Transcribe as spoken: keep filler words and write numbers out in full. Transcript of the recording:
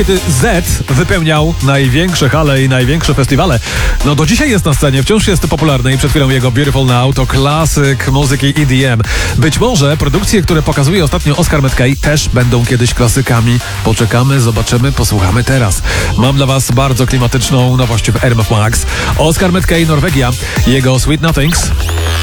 Z wypełniał największe hale i największe festiwale. No do dzisiaj jest na scenie, wciąż jest popularny i przed chwilą jego Beautiful Now to klasyk muzyki E D M. Być może produkcje, które pokazuje ostatnio Oscar Mackay, też będą kiedyś klasykami. Poczekamy, zobaczymy, posłuchamy teraz. Mam dla was bardzo klimatyczną nowość w R M F Max. Oscar Mackay, Norwegia, jego Sweet Nothings.